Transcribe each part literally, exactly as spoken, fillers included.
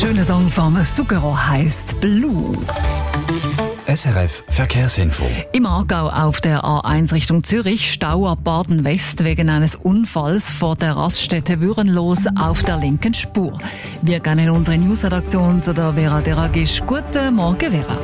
Schöner Song vom Zucchero heisst Blue. S R F Verkehrsinfo. Im Aargau auf der A eins Richtung Zürich, Stau ab Baden-West wegen eines Unfalls vor der Raststätte Würenlos auf der linken Spur. Wir gehen in unsere Newsredaktion zu der Vera Deragisch. Guten Morgen, Vera.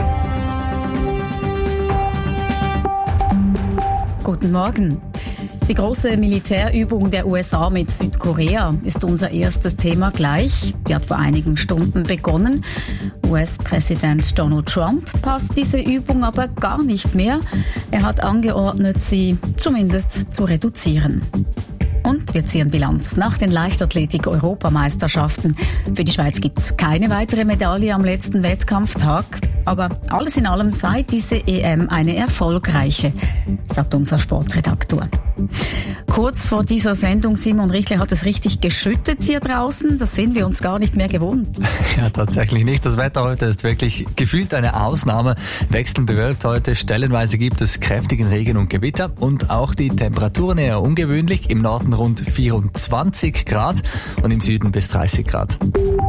Guten Morgen. Die große Militärübung der U S A mit Südkorea ist unser erstes Thema gleich. Die hat vor einigen Stunden begonnen. U S-Präsident Donald Trump passt diese Übung aber gar nicht mehr. Er hat angeordnet, sie zumindest zu reduzieren. Und wir ziehen Bilanz nach den Leichtathletik-Europameisterschaften. Für die Schweiz gibt es keine weitere Medaille am letzten Wettkampftag. Aber alles in allem sei diese E M eine erfolgreiche, sagt unser Sportredaktor. Kurz vor dieser Sendung, Simon Richle, hat es richtig geschüttet hier draußen. Das sind wir uns gar nicht mehr gewohnt. Ja, tatsächlich nicht. Das Wetter heute ist wirklich gefühlt eine Ausnahme. Wechselnd bewölkt heute. Stellenweise gibt es kräftigen Regen und Gewitter. Und auch die Temperaturen eher ungewöhnlich. Im Norden rund vierundzwanzig Grad und im Süden bis dreißig Grad.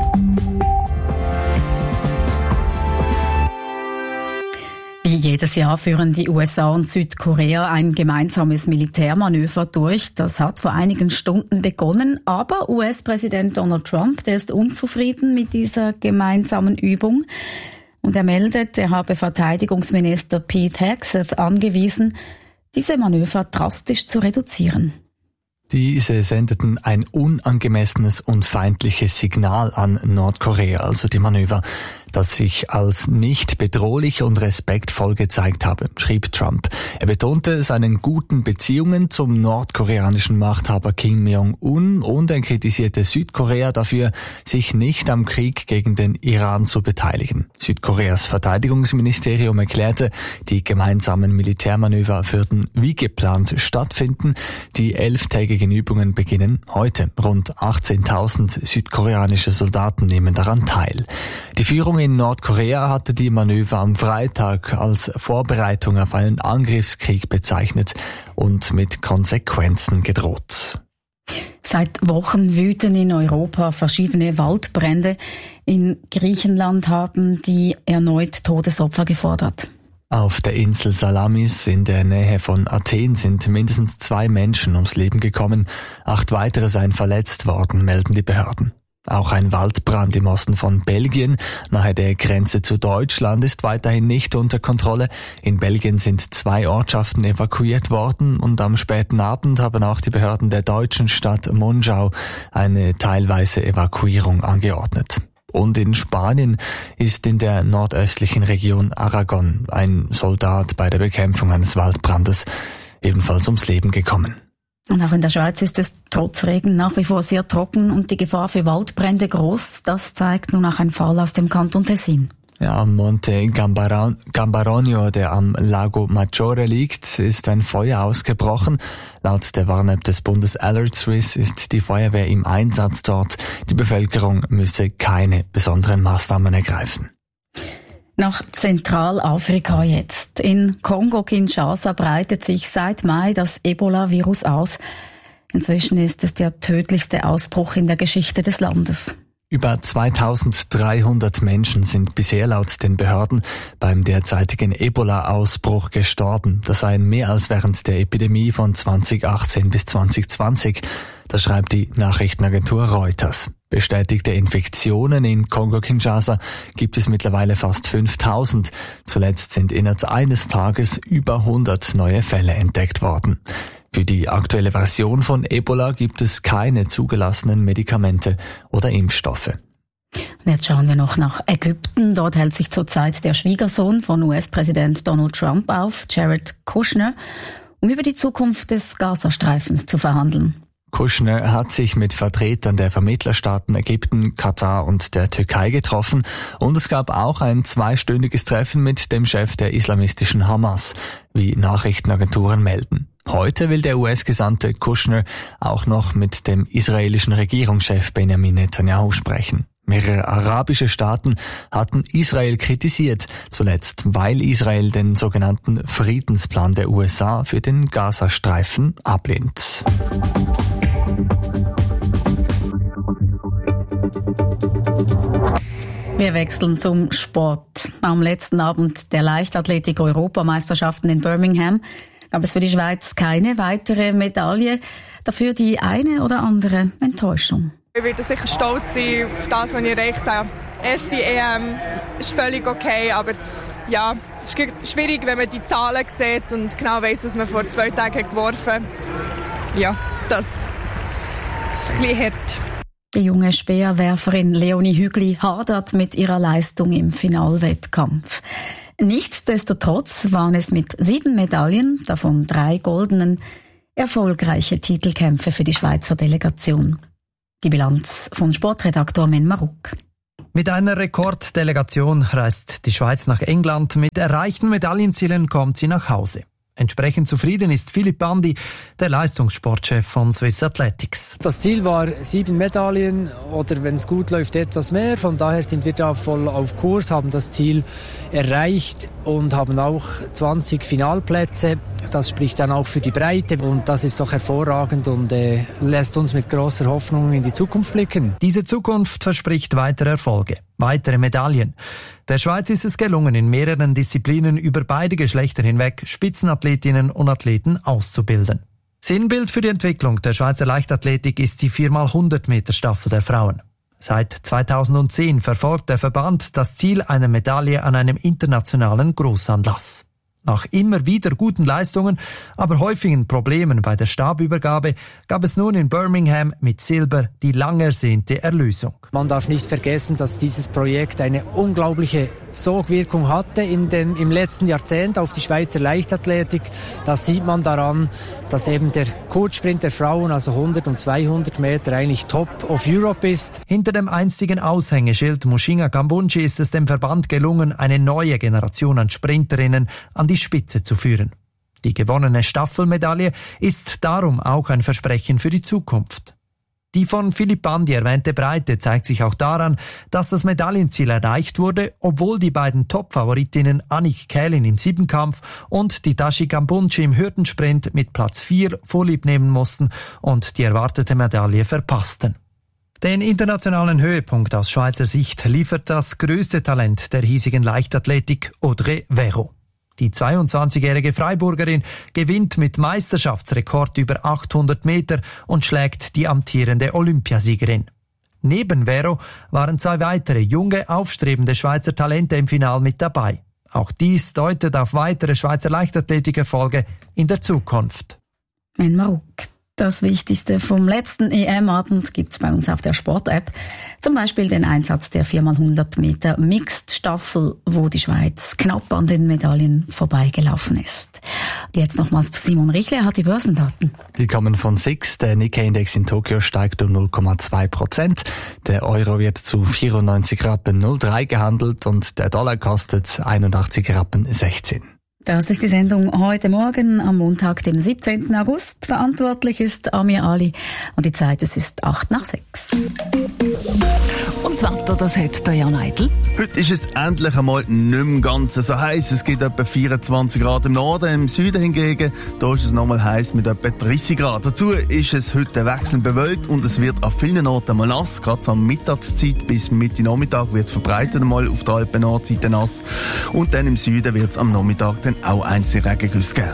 Wie jedes Jahr führen die U S A und Südkorea ein gemeinsames Militärmanöver durch. Das hat vor einigen Stunden begonnen, aber U S-Präsident Donald Trump, der ist unzufrieden mit dieser gemeinsamen Übung. Und er meldet, er habe Verteidigungsminister Pete Hegseth angewiesen, diese Manöver drastisch zu reduzieren. Diese sendeten ein unangemessenes und feindliches Signal an Nordkorea, also die Manöver, das sich als nicht bedrohlich und respektvoll gezeigt habe, schrieb Trump. Er betonte seinen guten Beziehungen zum nordkoreanischen Machthaber Kim Jong-un und er kritisierte Südkorea dafür, sich nicht am Krieg gegen den Iran zu beteiligen. Südkoreas Verteidigungsministerium erklärte, die gemeinsamen Militärmanöver würden wie geplant stattfinden. Die elftägigen Übungen beginnen heute. Rund achtzehntausend südkoreanische Soldaten nehmen daran teil. Die Führung in Nordkorea hatte die Manöver am Freitag als Vorbereitung auf einen Angriffskrieg bezeichnet und mit Konsequenzen gedroht. Seit Wochen wüten in Europa verschiedene Waldbrände. In Griechenland haben die erneut Todesopfer gefordert. Auf der Insel Salamis in der Nähe von Athen sind mindestens zwei Menschen ums Leben gekommen. Acht weitere seien verletzt worden, melden die Behörden. Auch ein Waldbrand im Osten von Belgien, nahe der Grenze zu Deutschland, ist weiterhin nicht unter Kontrolle. In Belgien sind zwei Ortschaften evakuiert worden und am späten Abend haben auch die Behörden der deutschen Stadt Monschau eine teilweise Evakuierung angeordnet. Und in Spanien ist in der nordöstlichen Region Aragon ein Soldat bei der Bekämpfung eines Waldbrandes ebenfalls ums Leben gekommen. Und auch in der Schweiz ist es trotz Regen nach wie vor sehr trocken und die Gefahr für Waldbrände groß. Das zeigt nun auch ein Fall aus dem Kanton Tessin. Ja, am Monte Gambaronio, der am Lago Maggiore liegt, ist ein Feuer ausgebrochen. Laut der Warn-App des Bundes Alert Swiss ist die Feuerwehr im Einsatz dort. Die Bevölkerung müsse keine besonderen Maßnahmen ergreifen. Nach Zentralafrika jetzt. In Kongo-Kinshasa breitet sich seit Mai das Ebola-Virus aus. Inzwischen ist es der tödlichste Ausbruch in der Geschichte des Landes. Über zweitausenddreihundert Menschen sind bisher laut den Behörden beim derzeitigen Ebola-Ausbruch gestorben. Das seien mehr als während der Epidemie von zweitausendachtzehn bis zweitausendzwanzig. Das schreibt die Nachrichtenagentur Reuters. Bestätigte Infektionen in Kongo-Kinshasa gibt es mittlerweile fast fünftausend. Zuletzt sind innerhalb eines Tages über hundert neue Fälle entdeckt worden. Für die aktuelle Version von Ebola gibt es keine zugelassenen Medikamente oder Impfstoffe. Jetzt schauen wir noch nach Ägypten. Dort hält sich zurzeit der Schwiegersohn von U S-Präsident Donald Trump auf, Jared Kushner, um über die Zukunft des Gazastreifens zu verhandeln. Kushner hat sich mit Vertretern der Vermittlerstaaten Ägypten, Katar und der Türkei getroffen und es gab auch ein zweistündiges Treffen mit dem Chef der islamistischen Hamas, wie Nachrichtenagenturen melden. Heute will der U S-Gesandte Kushner auch noch mit dem israelischen Regierungschef Benjamin Netanyahu sprechen. Mehrere arabische Staaten hatten Israel kritisiert, zuletzt weil Israel den sogenannten Friedensplan der U S A für den Gazastreifen ablehnt. Wir wechseln zum Sport. Am letzten Abend der Leichtathletik-Europameisterschaften in Birmingham gab es für die Schweiz keine weitere Medaille. Dafür die eine oder andere Enttäuschung. Ich werde sicher stolz sein auf das, was ich erreicht habe. Erste E M ist völlig okay, aber ja, es ist schwierig, wenn man die Zahlen sieht und genau weiss, dass man vor zwei Tagen geworfen hat. Ja, das ist ein bisschen hart. Die junge Speerwerferin Leonie Hügli hadert mit ihrer Leistung im Finalwettkampf. Nichtsdestotrotz waren es mit sieben Medaillen, davon drei goldenen, erfolgreiche Titelkämpfe für die Schweizer Delegation. Die Bilanz von Sportredaktor Men Maruk. Mit einer Rekorddelegation reist die Schweiz nach England. Mit erreichten Medaillenzielen kommt sie nach Hause. Entsprechend zufrieden ist Philipp Bandi, der Leistungssportchef von Swiss Athletics. Das Ziel war sieben Medaillen oder wenn es gut läuft etwas mehr. Von daher sind wir da voll auf Kurs, haben das Ziel erreicht und haben auch zwanzig Finalplätze. Das spricht dann auch für die Breite und das ist doch hervorragend und äh, lässt uns mit großer Hoffnung in die Zukunft blicken. Diese Zukunft verspricht weitere Erfolge, weitere Medaillen. Der Schweiz ist es gelungen, in mehreren Disziplinen über beide Geschlechter hinweg Spitzenathletinnen und Athleten auszubilden. Sinnbild für die Entwicklung der Schweizer Leichtathletik ist die vier mal hundert Meter Staffel der Frauen. Seit zweitausendzehn verfolgt der Verband das Ziel einer Medaille an einem internationalen Großanlass. Nach immer wieder guten Leistungen, aber häufigen Problemen bei der Stabübergabe gab es nun in Birmingham mit Silber die lang ersehnte Erlösung. Man darf nicht vergessen, dass dieses Projekt eine unglaubliche Sogwirkung hatte in den, im letzten Jahrzehnt auf die Schweizer Leichtathletik. Das sieht man daran, dass eben der Kurzsprint der Frauen, also hundert und zweihundert Meter, eigentlich Top of Europe ist. Hinter dem einstigen Aushängeschild Mushinga Kambunji ist es dem Verband gelungen, eine neue Generation an Sprinterinnen an die Spitze zu führen. Die gewonnene Staffelmedaille ist darum auch ein Versprechen für die Zukunft. Die von Philipp Bandi erwähnte Breite zeigt sich auch daran, dass das Medaillenziel erreicht wurde, obwohl die beiden Top-Favoritinnen Annick Kählin im Siebenkampf und die Tashi Kambunji im Hürdensprint mit Platz vier vorlieb nehmen mussten und die erwartete Medaille verpassten. Den internationalen Höhepunkt aus Schweizer Sicht liefert das größte Talent der hiesigen Leichtathletik, Audrey Verreau. Die zweiundzwanzigjährige Freiburgerin gewinnt mit Meisterschaftsrekord über achthundert Meter und schlägt die amtierende Olympiasiegerin. Neben Verreau waren zwei weitere junge, aufstrebende Schweizer Talente im Finale mit dabei. Auch dies deutet auf weitere Schweizer Leichtathletikerfolge in der Zukunft. Men Maruk. Das Wichtigste vom letzten E M-Abend gibt's bei uns auf der Sport-App. Zum Beispiel den Einsatz der vier mal hundert Meter Mixed-Staffel, wo die Schweiz knapp an den Medaillen vorbeigelaufen ist. Jetzt nochmals zu Simon Richle, er hat die Börsendaten. Die kommen von S I X. Der Nikkei-Index in Tokio steigt um null Komma zwei Prozent. Der Euro wird zu vierundneunzig Rappen null Komma drei gehandelt und der Dollar kostet einundachtzig Rappen sechzehn. Das ist die Sendung heute Morgen am Montag, dem siebzehnten August. Verantwortlich ist Amir Ali und die Zeit, es ist acht nach sechs. Und das Wetter, das hat der Jan Eidl. Heute ist es endlich einmal nicht mehr ganz so heiß. Es gibt etwa vierundzwanzig Grad im Norden, im Süden hingegen, da ist es nochmal heiß mit etwa dreißig Grad. Dazu ist es heute wechselnd bewölkt und es wird an vielen Orten mal nass. Gerade so am Mittagszeit bis Mitte Nachmittag wird es verbreitet einmal auf der Alpen-Nordseite nass. Und dann im Süden wird es am Nachmittag dann auch einzelne Regengüsse geben.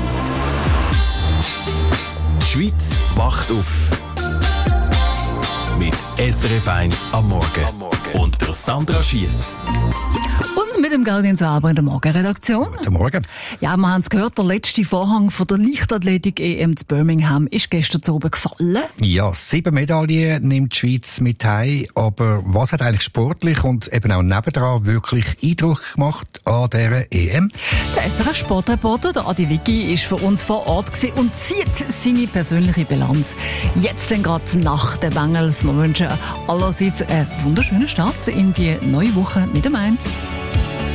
Die Schweiz wacht auf. Mit S R F eins am Morgen. Und der Sandra Schiess. Und mit dem Gaudian Saber in der Morgenredaktion. Guten Morgen. Ja, wir haben es gehört, der letzte Vorhang von der Leichtathletik-E M zu Birmingham ist gestern zu oben gefallen. Ja, sieben Medaillen nimmt die Schweiz mit heim. Aber was hat eigentlich sportlich und eben auch nebendran wirklich Eindruck gemacht an dieser E M? Der S R F-Sportreporter, der Adi Vicky, ist für uns vor Ort gewesen und zieht seine persönliche Bilanz. Jetzt dann gerade nach den Bengals. Wir wünschen allerseits einen wunderschönen Start in die neue Woche mit dem Mainz.